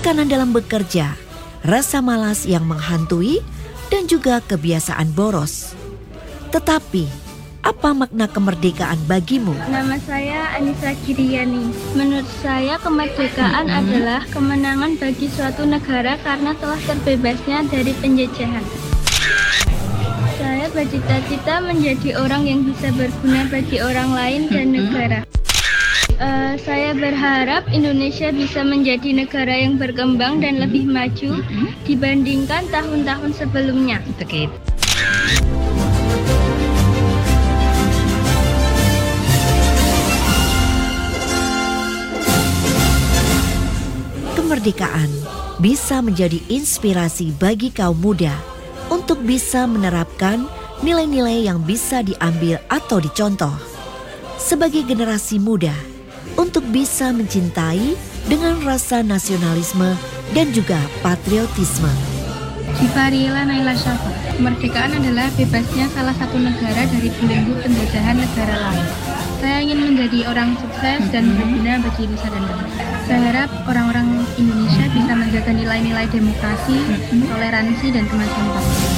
tekanan dalam bekerja, rasa malas yang menghantui, dan juga kebiasaan boros. Tetapi, apa makna kemerdekaan bagimu? Nama saya Anissa Giriani. Menurut saya kemerdekaan adalah kemenangan bagi suatu negara karena telah terbebasnya dari penjajahan. Saya bercita-cita menjadi orang yang bisa berguna bagi orang lain dan negara. Saya berharap Indonesia bisa menjadi negara yang berkembang dan lebih maju dibandingkan tahun-tahun sebelumnya. Kemerdekaan bisa menjadi inspirasi bagi kaum muda untuk bisa menerapkan nilai-nilai yang bisa diambil atau dicontoh sebagai generasi muda untuk bisa mencintai dengan rasa nasionalisme dan juga patriotisme. Jifarila Naila Syafa. Kemerdekaan adalah bebasnya salah satu negara dari belenggu penjajahan negara lain. Saya ingin menjadi orang sukses dan berguna bagi nusa dan bangsa. Saya harap orang-orang Indonesia bisa menjaga nilai-nilai demokrasi, toleransi, dan kemajuan bangsa.